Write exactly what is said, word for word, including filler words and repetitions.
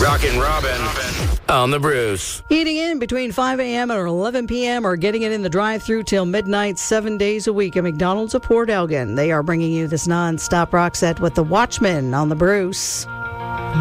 Rockin' Robin on the Bruce. Eating in between five a.m. and eleven p.m. or getting it in the drive-thru till midnight, seven days a week at McDonald's of Port Elgin. They are bringing you this non-stop rock set with the Watchmen on the Bruce.